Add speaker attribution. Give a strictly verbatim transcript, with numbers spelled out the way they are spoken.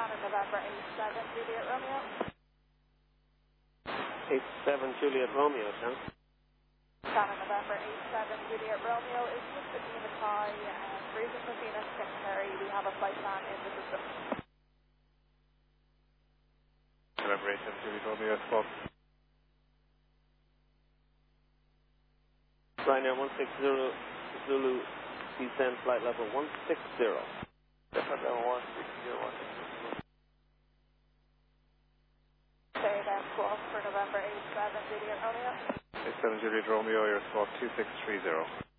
Speaker 1: Connor November eight seven Juliet Romeo.
Speaker 2: eight seven Juliet Romeo, Sam.
Speaker 1: Connor November eight seven Juliet Romeo is just a Demon High and Reason for Phoenix Secretary. We have a flight plan in the system.
Speaker 3: November eight seven Juliet Romeo, twelve.
Speaker 2: Ryanair one six zero Zulu, descend flight level one six zero.
Speaker 3: Flight level one six zero, one six zero.
Speaker 1: Say then twelve for November eight seven Juliet Romeo.
Speaker 3: eight seven Juliet Romeo, you're squawk two six three zero.